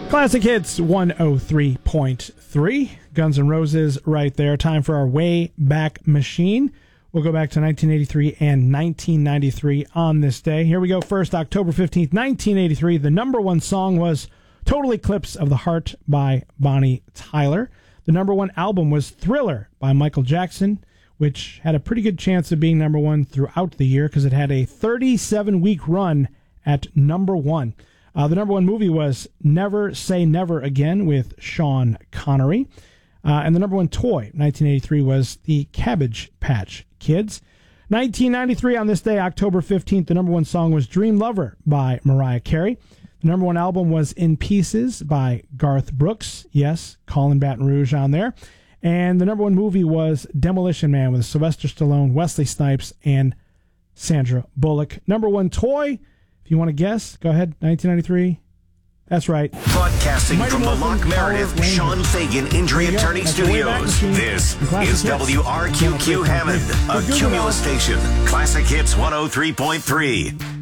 Classic Hits 103.3. Guns N' Roses right there. Time for our Way Back Machine. We'll go back to 1983 and 1993 on this day. Here we go. First, October 15th, 1983. The number one song was Total Eclipse of the Heart by Bonnie Tyler. The number one album was Thriller by Michael Jackson, which had a pretty good chance of being number one throughout the year because it had a 37-week run at number one. The number one movie was Never Say Never Again with Sean Connery. And the number one toy, 1983, was the Cabbage Patch Kids. 1993, on this day, October 15th, the number one song was Dream Lover by Mariah Carey. The number one album was In Pieces by Garth Brooks. Yes, Colin Baton Rouge on there. And the number one movie was Demolition Man with Sylvester Stallone, Wesley Snipes, and Sandra Bullock. Number one toy, if you want to guess, go ahead, 1993. That's right. Broadcasting from the Lock Meredith Sean Fagan Injury Attorney Studios. This is WRQQ Hammond, a Cumulus station. Classic Hits 103.3.